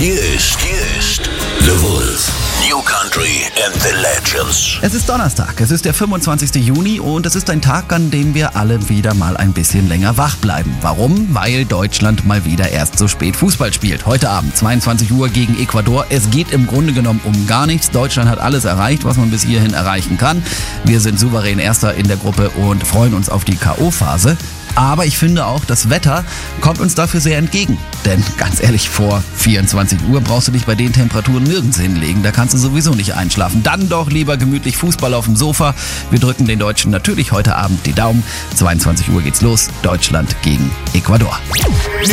Hier ist The Wolf. New Country and the Legends. Es ist Donnerstag, es ist der 25. Juni und es ist ein Tag, an dem wir alle wieder mal ein bisschen länger wach bleiben. Warum? Weil Deutschland mal wieder erst so spät Fußball spielt. Heute Abend, 22 Uhr gegen Ecuador. Es geht im Grunde genommen um gar nichts. Deutschland hat alles erreicht, was man bis hierhin erreichen kann. Wir sind souverän Erster in der Gruppe und freuen uns auf die K.O.-Phase. Aber ich finde auch, das Wetter kommt uns dafür sehr entgegen. Denn ganz ehrlich, vor 24 Uhr brauchst du dich bei den Temperaturen nirgends hinlegen. Da kannst du sowieso nicht einschlafen. Dann doch lieber gemütlich Fußball auf dem Sofa. Wir drücken den Deutschen natürlich heute Abend die Daumen. 22 Uhr geht's los. Deutschland gegen Ecuador.